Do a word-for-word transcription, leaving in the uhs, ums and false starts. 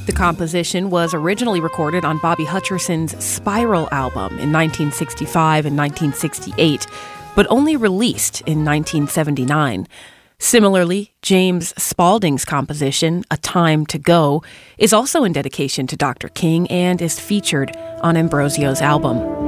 The composition was originally recorded on Bobby Hutcherson's Spiral album in nineteen sixty-five and nineteen sixty-eight, but only released in nineteen seventy-nine. Similarly, James Spaulding's composition, A Time to Go, is also in dedication to Doctor King and is featured on Ambrosio's album.